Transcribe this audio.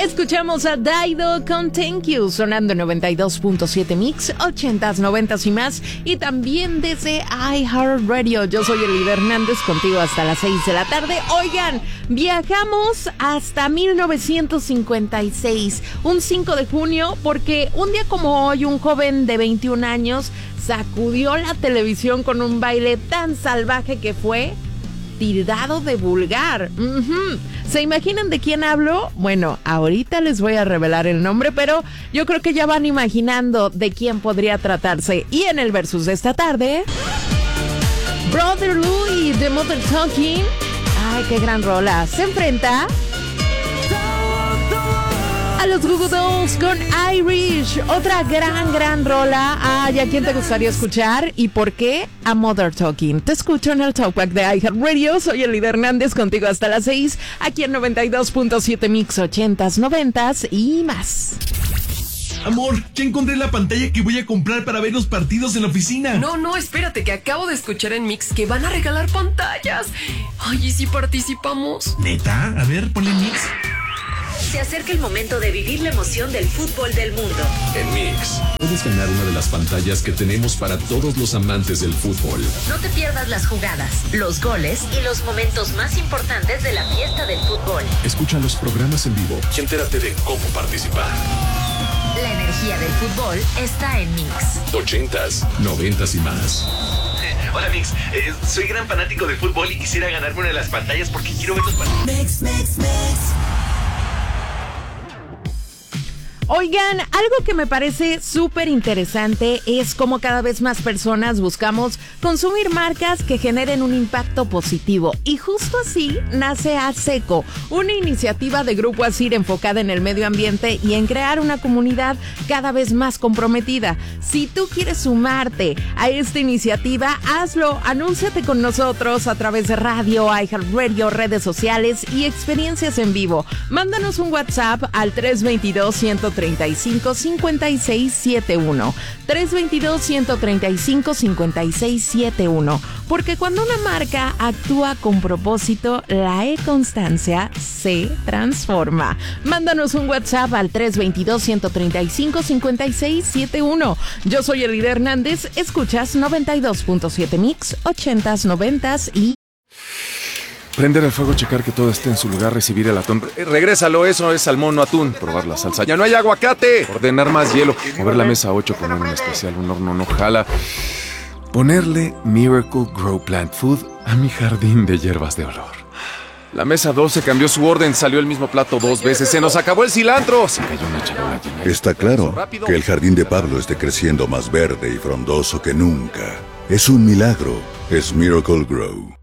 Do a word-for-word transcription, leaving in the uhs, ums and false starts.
Escuchamos a Dido con Thank You, sonando noventa y dos punto siete Mix, ochentas, noventas y más, y también desde iHeartRadio. Yo soy Elida Hernández, contigo hasta las seis de la tarde. Oigan, viajamos hasta mil novecientos cincuenta y seis, un cinco de junio, porque un día como hoy, un joven de veintiún años sacudió la televisión con un baile tan salvaje que fue tildado de vulgar. Uh-huh. ¿Se imaginan de quién hablo? Bueno, ahorita les voy a revelar el nombre, pero yo creo que ya van imaginando de quién podría tratarse. Y en el versus de esta tarde, Brother Louie de Mother Talking. Ay, qué gran rola. Se enfrenta a los Goo Goo Dolls con Irish, otra gran, gran rola. Ay, ¿a quién te gustaría escuchar? ¿Y por qué? A Mother Talking. Te escucho en el Talkback de iHeartRadio. Soy Elida Hernández, contigo hasta las seis, aquí en noventa y dos punto siete Mix, ochentas, noventas y más. Amor, ya encontré la pantalla que voy a comprar para ver los partidos en la oficina. No, no, espérate, que acabo de escuchar en Mix que van a regalar pantallas. Ay, ¿y si participamos? ¿Neta? A ver, ponle Mix. Se acerca el momento de vivir la emoción del fútbol del mundo. En Mix, puedes ganar una de las pantallas que tenemos para todos los amantes del fútbol. No te pierdas las jugadas, los goles y los momentos más importantes de la fiesta del fútbol. Escucha los programas en vivo y entérate de cómo participar. La energía del fútbol está en Mix. Ochentas, noventas y más. Hola Mix, eh, soy gran fanático de fútbol y quisiera ganarme una de las pantallas porque quiero ver los partidos. Mix, Mix, Mix. Oigan, algo que me parece súper interesante es cómo cada vez más personas buscamos consumir marcas que generen un impacto positivo. Y justo así nace ASECO, una iniciativa de Grupo Asir enfocada en el medio ambiente y en crear una comunidad cada vez más comprometida. Si tú quieres sumarte a esta iniciativa, hazlo, anúnciate con nosotros a través de radio, iHeartRadio, redes sociales y experiencias en vivo. Mándanos un WhatsApp al tres dos dos, uno treinta y cinco, cincuenta y seis setenta y uno. tres dos dos, uno treinta y cinco, cincuenta y seis setenta y uno. Porque cuando una marca actúa con propósito, la e-constancia se transforma. Mándanos un WhatsApp al tres dos dos, uno treinta y cinco, cincuenta y seis setenta y uno. Yo soy Elida Hernández, escuchas noventa y dos punto siete Mix, ochentas, noventas y... Prender el fuego, checar que todo esté en su lugar, recibir el atún. Eh, regrésalo, eso es salmón, no atún. Probar la salsa. ¡Ya no hay aguacate! Ordenar más hielo. Mover la mesa ocho, poner un especial, un horno no jala. Ponerle Miracle Grow Plant Food a mi jardín de hierbas de olor. La mesa doce cambió su orden, salió el mismo plato dos veces. ¡Se nos acabó el cilantro! Se cayó una charola llena. Está claro que el jardín de Pablo esté creciendo más verde y frondoso que nunca. Es un milagro. Es Miracle Grow.